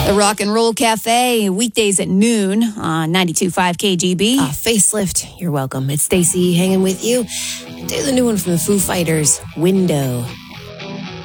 The Rock and Roll Cafe, weekdays at noon on 92.5 KGB. Facelift, you're welcome. It's Stacy hanging with you. Do the new one from the Foo Fighters, Window.